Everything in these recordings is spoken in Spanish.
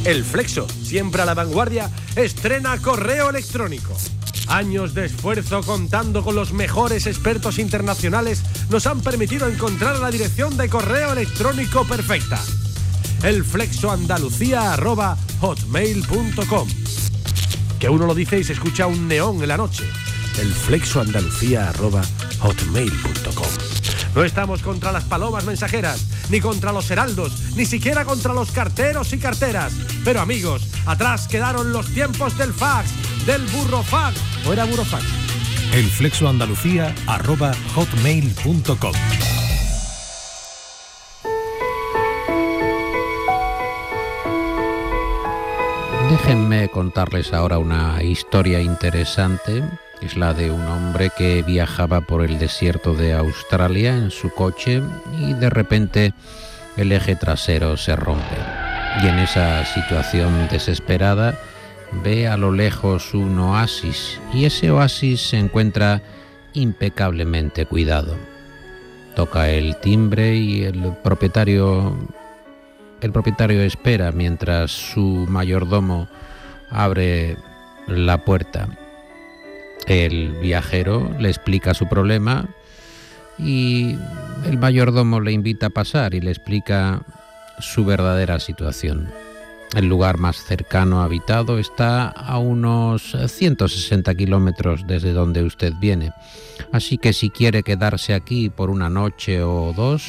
El Flexo, siempre a la vanguardia, estrena correo electrónico. Años de esfuerzo contando con los mejores expertos internacionales nos han permitido encontrar la dirección de correo electrónico perfecta. elflexoandalucía@hotmail.com. Que uno lo dice y se escucha un neón en la noche. elflexoandalucía@hotmail.com. No estamos contra las palomas mensajeras, ni contra los heraldos, ni siquiera contra los carteros y carteras. Pero amigos, atrás quedaron los tiempos del fax, del burrofax. ¿O era burofax? elflexoandalucía@hotmail.com. Déjenme contarles ahora una historia interesante. Es la de un hombre que viajaba por el desierto de Australia en su coche y de repente el eje trasero se rompe. Y en esa situación desesperada ve a lo lejos un oasis y ese oasis se encuentra impecablemente cuidado. Toca el timbre y el propietario espera mientras su mayordomo abre la puerta. El viajero le explica su problema y el mayordomo le invita a pasar y le explica su verdadera situación. El lugar más cercano habitado está a unos 160 kilómetros desde donde usted viene. Así que si quiere quedarse aquí por una noche o dos,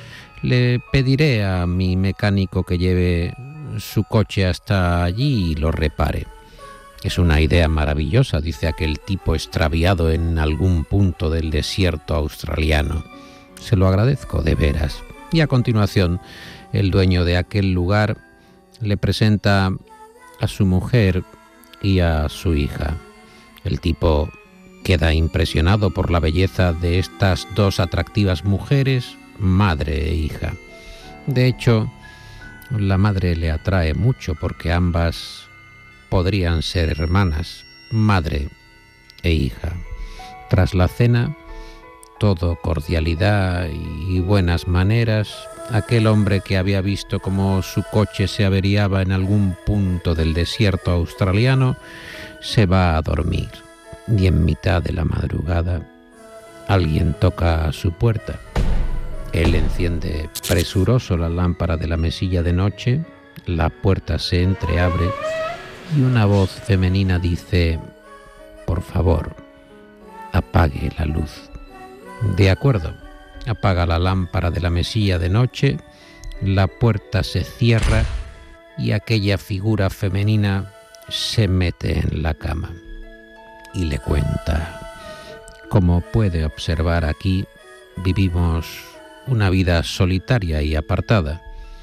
le pediré a mi mecánico que lleve su coche hasta allí y lo repare. Es una idea maravillosa, dice aquel tipo extraviado en algún punto del desierto australiano. Se lo agradezco de veras. Y a continuación, el dueño de aquel lugar le presenta a su mujer y a su hija. El tipo queda impresionado por la belleza de estas dos atractivas mujeres, madre e hija. De hecho, la madre le atrae mucho porque ambas podrían ser hermanas, madre e hija. Tras la cena, todo cordialidad y buenas maneras. Aquel hombre que había visto cómo su coche se averiaba en algún punto del desierto australiano se va a dormir y en mitad de la madrugada alguien toca a su puerta. Él enciende presuroso la lámpara de la mesilla de noche, la puerta se entreabre y una voz femenina dice: «Por favor, apague la luz». «De acuerdo». Apaga la lámpara de la mesilla de noche, la puerta se cierra y aquella figura femenina se mete en la cama. Y le cuenta: «Como puede observar aquí, vivimos una vida solitaria y apartada».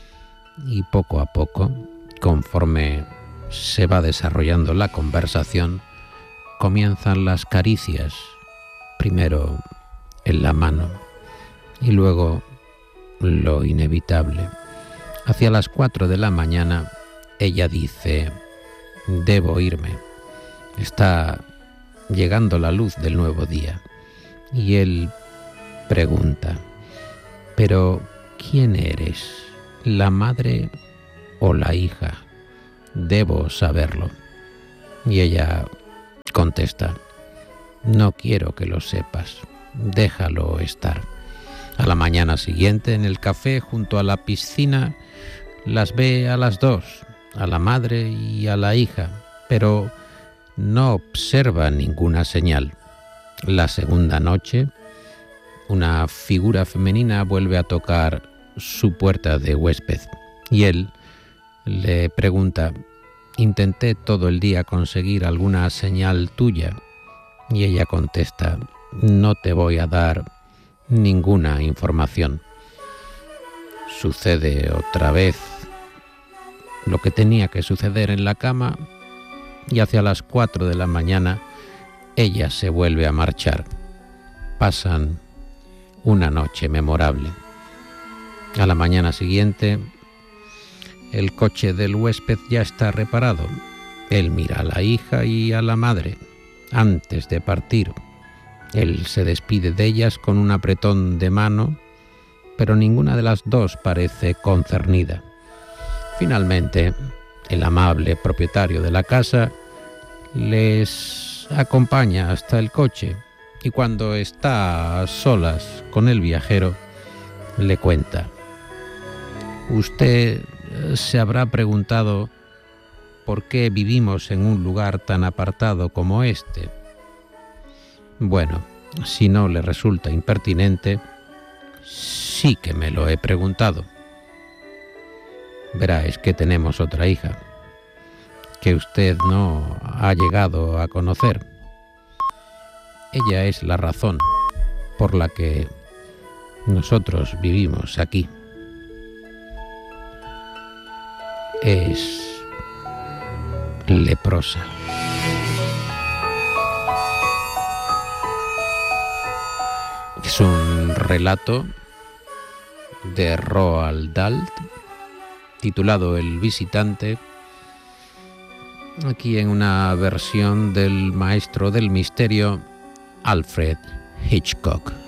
Y poco a poco, conforme se va desarrollando la conversación, comienzan las caricias, primero en la mano y luego lo inevitable. Hacia las 4 de la mañana, ella dice: «Debo irme. Está llegando la luz del nuevo día». Y él pregunta: «¿Pero quién eres? ¿La madre o la hija? Debo saberlo». Y ella contesta: «No quiero que lo sepas. Déjalo estar». A la mañana siguiente, en el café junto a la piscina, las ve a las dos, a la madre y a la hija, pero no observa ninguna señal. La segunda noche, una figura femenina vuelve a tocar su puerta de huésped y él le pregunta: «Intenté todo el día conseguir alguna señal tuya». Y ella contesta: «No te voy a dar ninguna información». Sucede otra vez lo que tenía que suceder en la cama y hacia las 4 de la mañana ella se vuelve a marchar. Pasan una noche memorable. A la mañana siguiente, el coche del huésped ya está reparado. Él mira a la hija y a la madre antes de partir. Él se despide de ellas con un apretón de mano, pero ninguna de las dos parece concernida. Finalmente, El amable propietario de la casa les acompaña hasta el coche y cuando está a solas con el viajero le cuenta: usted se habrá preguntado por qué vivimos en un lugar tan apartado como este. Bueno, si no le resulta impertinente, sí que me lo he preguntado. Verá, es que tenemos otra hija que usted no ha llegado a conocer. Ella es la razón por la que nosotros vivimos aquí. Es leprosa. Es un relato de Roald Dahl titulado El visitante, aquí en una versión del maestro del misterio Alfred Hitchcock.